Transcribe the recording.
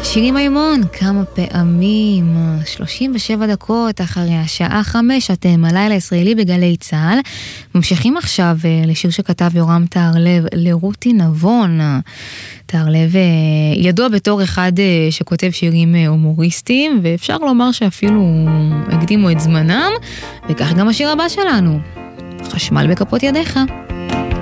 שירי מימון, כמה פעמים, 37 דקות אחרי השעה 5, אתם הלילה הישראלי בגלי צהל. ממשיכים עכשיו לשיר שכתב יורם טהרלב לרותי נבון. טהרלב ידוע בתור אחד שכותב שירים הומוריסטיים, ואפשר לומר שאפילו הקדימו את זמנם, וכך גם השיר הבא שלנו, חשמל בכפות ידיך.